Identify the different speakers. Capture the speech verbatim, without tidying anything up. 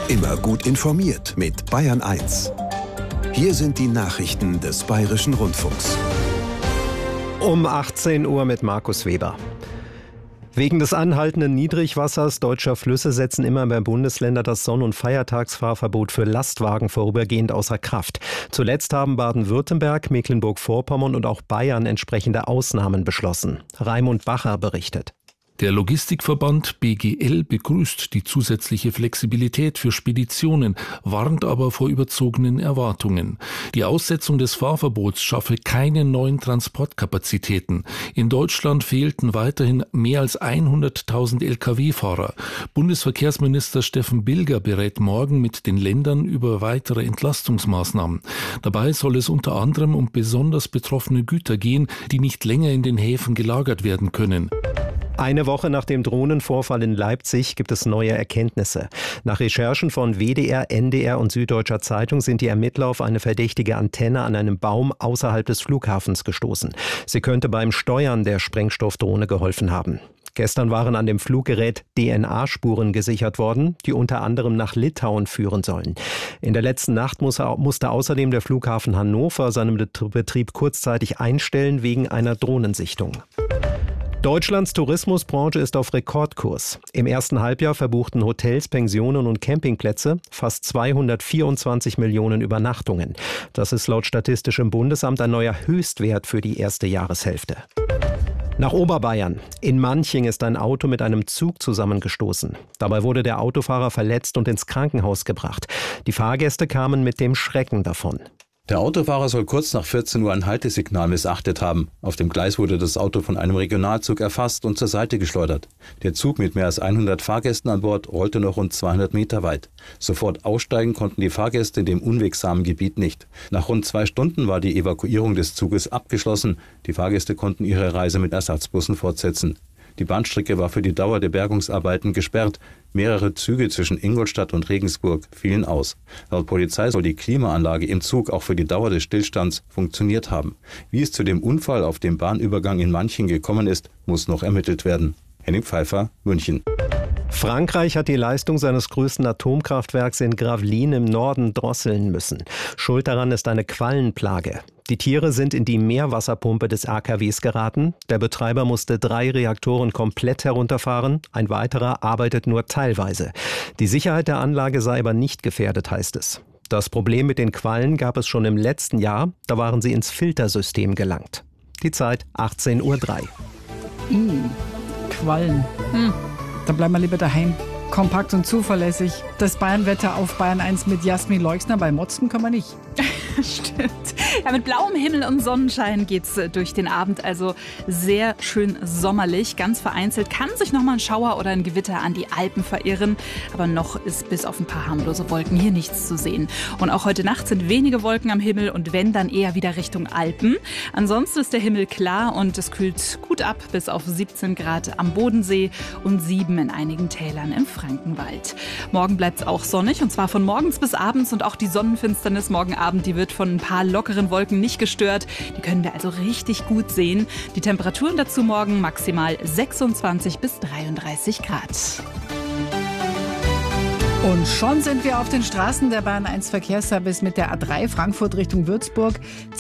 Speaker 1: Immer gut informiert mit Bayern eins. Hier sind die Nachrichten des Bayerischen Rundfunks.
Speaker 2: Um achtzehn Uhr mit Markus Weber. Wegen des anhaltenden Niedrigwassers deutscher Flüsse setzen immer mehr Bundesländer das Sonn- und Feiertagsfahrverbot für Lastwagen vorübergehend außer Kraft. Zuletzt haben Baden-Württemberg, Mecklenburg-Vorpommern und auch Bayern entsprechende Ausnahmen beschlossen. Raimund Bacher berichtet.
Speaker 3: Der Logistikverband B G L begrüßt die zusätzliche Flexibilität für Speditionen, warnt aber vor überzogenen Erwartungen. Die Aussetzung des Fahrverbots schaffe keine neuen Transportkapazitäten. In Deutschland fehlten weiterhin mehr als hunderttausend L K W-Fahrer. Bundesverkehrsminister Steffen Bilger berät morgen mit den Ländern über weitere Entlastungsmaßnahmen. Dabei soll es unter anderem um besonders betroffene Güter gehen, die nicht länger in den Häfen gelagert werden können.
Speaker 2: Eine Woche nach dem Drohnenvorfall in Leipzig gibt es neue Erkenntnisse. Nach Recherchen von W D R, N D R und Süddeutscher Zeitung sind die Ermittler auf eine verdächtige Antenne an einem Baum außerhalb des Flughafens gestoßen. Sie könnte beim Steuern der Sprengstoffdrohne geholfen haben. Gestern waren an dem Fluggerät D N A-Spuren gesichert worden, die unter anderem nach Litauen führen sollen. In der letzten Nacht musste außerdem der Flughafen Hannover seinen Betrieb kurzzeitig einstellen wegen einer Drohnensichtung. Deutschlands Tourismusbranche ist auf Rekordkurs. Im ersten Halbjahr verbuchten Hotels, Pensionen und Campingplätze fast zweihundertvierundzwanzig Millionen Übernachtungen. Das ist laut Statistischem Bundesamt ein neuer Höchstwert für die erste Jahreshälfte. Nach Oberbayern. In Manching ist ein Auto mit einem Zug zusammengestoßen. Dabei wurde der Autofahrer verletzt und ins Krankenhaus gebracht. Die Fahrgäste kamen mit dem Schrecken davon.
Speaker 4: Der Autofahrer soll kurz nach vierzehn Uhr ein Haltesignal missachtet haben. Auf dem Gleis wurde das Auto von einem Regionalzug erfasst und zur Seite geschleudert. Der Zug mit mehr als hundert Fahrgästen an Bord rollte noch rund zweihundert Meter weit. Sofort aussteigen konnten die Fahrgäste in dem unwegsamen Gebiet nicht. Nach rund zwei Stunden war die Evakuierung des Zuges abgeschlossen. Die Fahrgäste konnten ihre Reise mit Ersatzbussen fortsetzen. Die Bahnstrecke war für die Dauer der Bergungsarbeiten gesperrt. Mehrere Züge zwischen Ingolstadt und Regensburg fielen aus. Laut Polizei soll die Klimaanlage im Zug auch für die Dauer des Stillstands funktioniert haben. Wie es zu dem Unfall auf dem Bahnübergang in Manching gekommen ist, muss noch ermittelt werden. Henning Pfeiffer, München.
Speaker 2: Frankreich hat die Leistung seines größten Atomkraftwerks in Gravelines im Norden drosseln müssen. Schuld daran ist eine Quallenplage. Die Tiere sind in die Meerwasserpumpe des A K Ws geraten. Der Betreiber musste drei Reaktoren komplett herunterfahren. Ein weiterer arbeitet nur teilweise. Die Sicherheit der Anlage sei aber nicht gefährdet, heißt es. Das Problem mit den Quallen gab es schon im letzten Jahr. Da waren sie ins Filtersystem gelangt. Die Zeit achtzehn Uhr drei.
Speaker 5: Mm, Quallen. Hm. Da bleiben wir lieber daheim. Kompakt und zuverlässig. Das Bayernwetter auf Bayern eins mit Jasmin Leuchner. Bei Motzen kann man nicht.
Speaker 6: Stimmt. Ja, mit blauem Himmel und Sonnenschein geht's durch den Abend, also sehr schön sommerlich. Ganz vereinzelt kann sich noch mal ein Schauer oder ein Gewitter an die Alpen verirren, aber noch ist bis auf ein paar harmlose Wolken hier nichts zu sehen. Und auch heute Nacht sind wenige Wolken am Himmel und wenn, dann eher wieder Richtung Alpen. Ansonsten ist der Himmel klar und es kühlt gut ab bis auf siebzehn Grad am Bodensee und sieben in einigen Tälern im Frankenwald. Morgen bleibt es auch sonnig und zwar von morgens bis abends und auch die Sonnenfinsternis morgen Abend, die wird von ein paar lockeren Wolken nicht gestört. Die können wir also richtig gut sehen. Die Temperaturen dazu morgen maximal sechsundzwanzig bis dreiunddreißig Grad.
Speaker 5: Und schon sind wir auf den Straßen der Bayern eins Verkehrsservice mit der A drei Frankfurt Richtung Würzburg.